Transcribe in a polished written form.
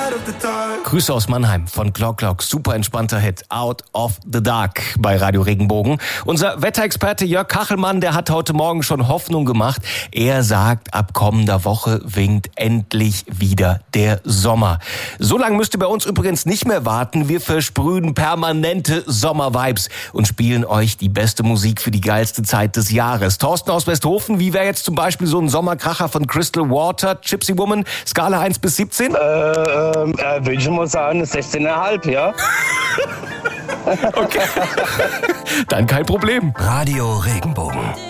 Grüße aus Mannheim von Glock Glock. Super entspannter Hit. Out of the Dark bei Radio Regenbogen. Unser Wetterexperte Jörg Kachelmann, der hat heute Morgen schon Hoffnung gemacht. Er sagt, ab kommender Woche winkt endlich wieder der Sommer. So lange müsst ihr bei uns übrigens nicht mehr warten. Wir versprühen permanente Sommer-Vibes und spielen euch die beste Musik für die geilste Zeit des Jahres. Thorsten aus Westhofen, wie wäre jetzt zum Beispiel so ein Sommerkracher von Crystal Water, Gypsy Woman, Skala 1 bis 17? Würde ich mal sagen, 16,5, ja. Okay. Dann kein Problem. Radio Regenbogen.